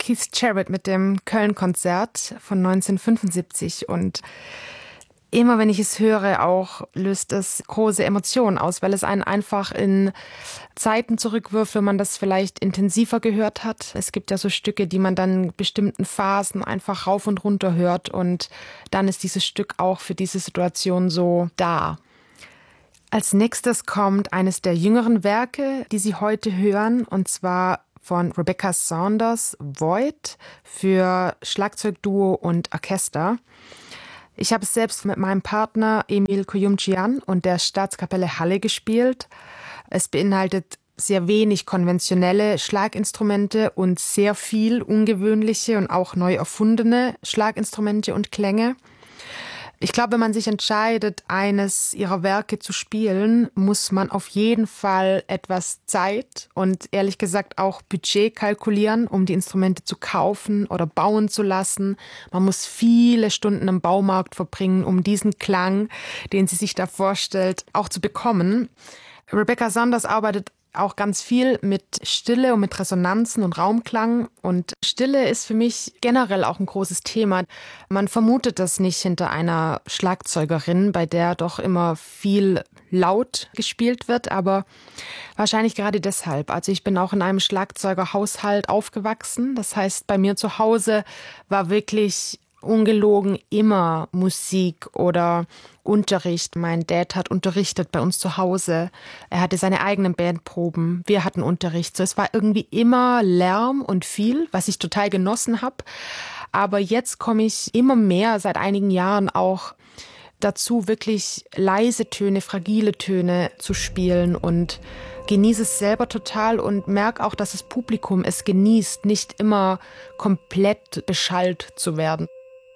Keith Jarrett mit dem Köln-Konzert von 1975 und immer wenn ich es höre, auch löst es große Emotionen aus, weil es einen einfach in Zeiten zurückwirft, wenn man das vielleicht intensiver gehört hat. Es gibt ja so Stücke, die man dann in bestimmten Phasen einfach rauf und runter hört und dann ist dieses Stück auch für diese Situation so da. Als nächstes kommt eines der jüngeren Werke, die Sie heute hören, und zwar von Rebecca Saunders, Void, für Schlagzeugduo und Orchester. Ich habe es selbst mit meinem Partner Emil Koyumchian und der Staatskapelle Halle gespielt. Es beinhaltet sehr wenig konventionelle Schlaginstrumente und sehr viel ungewöhnliche und auch neu erfundene Schlaginstrumente und Klänge. Ich glaube, wenn man sich entscheidet, eines ihrer Werke zu spielen, muss man auf jeden Fall etwas Zeit und ehrlich gesagt auch Budget kalkulieren, um die Instrumente zu kaufen oder bauen zu lassen. Man muss viele Stunden im Baumarkt verbringen, um diesen Klang, den sie sich da vorstellt, auch zu bekommen. Rebecca Saunders arbeitet auch ganz viel mit Stille und mit Resonanzen und Raumklang. Und Stille ist für mich generell auch ein großes Thema. Man vermutet das nicht hinter einer Schlagzeugerin, bei der doch immer viel laut gespielt wird, aber wahrscheinlich gerade deshalb. Also ich bin auch in einem Schlagzeugerhaushalt aufgewachsen. Das heißt, bei mir zu Hause war wirklich ungelogen immer Musik oder Unterricht. Mein Dad hat unterrichtet bei uns zu Hause. Er hatte seine eigenen Bandproben. Wir hatten Unterricht. So, es war irgendwie immer Lärm und viel, was ich total genossen habe. Aber jetzt komme ich immer mehr seit einigen Jahren auch dazu, wirklich leise Töne, fragile Töne zu spielen und genieße es selber total und merke auch, dass das Publikum es genießt, nicht immer komplett beschallt zu werden.